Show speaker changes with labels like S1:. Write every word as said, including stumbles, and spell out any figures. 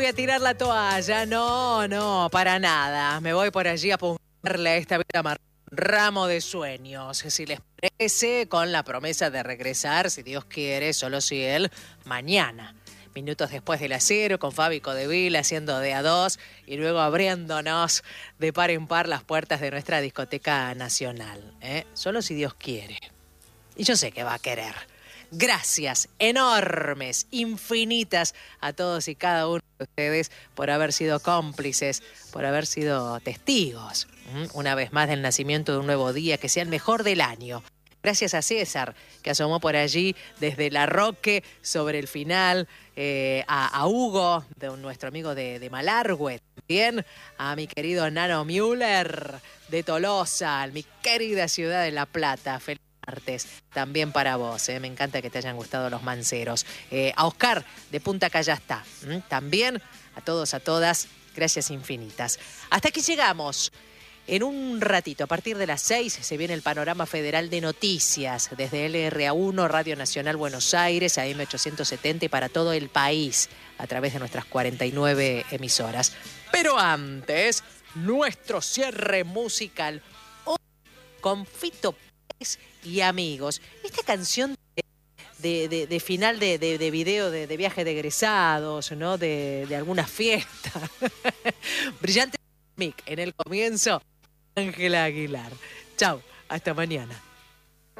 S1: Voy a tirar la toalla, no, no, para nada. Me voy por allí a ponerle a esta vida más ramo de sueños, si les parece, con la promesa de regresar, si Dios quiere, solo si él, mañana. Minutos después del acero, con Fabi Codevil haciendo de a dos y luego abriéndonos de par en par las puertas de nuestra discoteca nacional. ¿eh? Solo si Dios quiere. Y yo sé que va a querer. Gracias enormes, infinitas a todos y cada uno de ustedes por haber sido cómplices, por haber sido testigos, ¿m? una vez más del nacimiento de un nuevo día, que sea el mejor del año. Gracias a César, que asomó por allí desde La Roque sobre el final, eh, a, a Hugo, de nuestro amigo de, de Malargüe, también a mi querido Nano Müller de Tolosa, mi querida ciudad de La Plata. Feliz martes también para vos, ¿eh? Me encanta que te hayan gustado los manceros. Eh, a Oscar de Punta Callastá, ¿m? También a todos, a todas, gracias infinitas. Hasta aquí llegamos. En un ratito, a partir de las seis, se viene el panorama federal de noticias desde L R A uno, Radio Nacional Buenos Aires, A M ochocientos setenta y para todo el país a través de nuestras cuarenta y nueve emisoras. Pero antes, nuestro cierre musical hoy con Fito Páez y amigos. Esta canción de, de, de, de final de, de, de video de, de viaje de egresados, ¿no? De, de alguna fiesta. Brillante mic en el comienzo. Ángela Aguilar. Chau, hasta mañana.